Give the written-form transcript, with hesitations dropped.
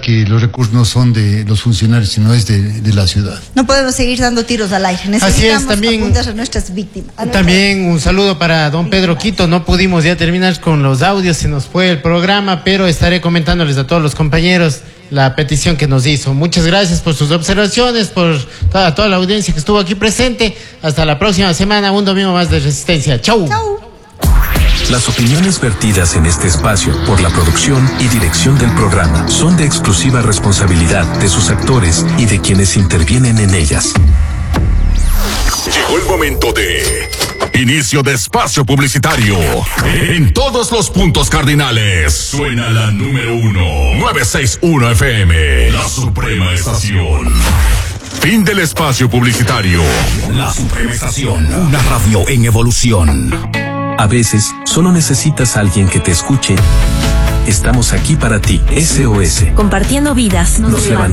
que los recursos no son de los funcionarios, sino es de la ciudad. No podemos seguir dando tiros al aire. Necesitamos apuntar a nuestras víctimas. También un saludo para don Pedro Quito. No pudimos ya terminar con los audios, se nos fue el programa, pero estaré comentándoles a todos los compañeros la petición que nos hizo. Muchas gracias por sus observaciones, por toda la audiencia que estuvo aquí presente. Hasta la próxima semana, un domingo más de Resistencia. ¡Chau! ¡Chau! Las opiniones vertidas en este espacio por la producción y dirección del programa son de exclusiva responsabilidad de sus actores y de quienes intervienen en ellas. Llegó el momento de inicio de espacio publicitario. En todos los puntos cardinales suena la número 1, 961 FM, la suprema estación. Fin del espacio publicitario. La suprema estación, una radio en evolución. A veces, solo necesitas a alguien que te escuche. Estamos aquí para ti. SOS. Compartiendo vidas, nos levantamos.